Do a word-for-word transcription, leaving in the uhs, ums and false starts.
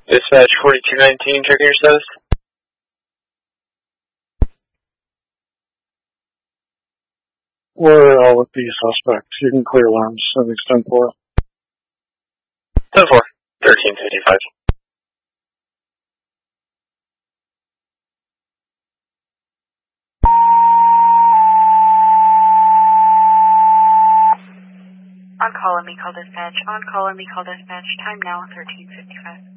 Dispatch forty-two nineteen, checking your status. We're uh, with the suspect. You can clear alarms. That makes ten four. ten four, thirteen fifty-five. On call, let me call dispatch. On call, let me call dispatch. Time now, thirteen fifty-five.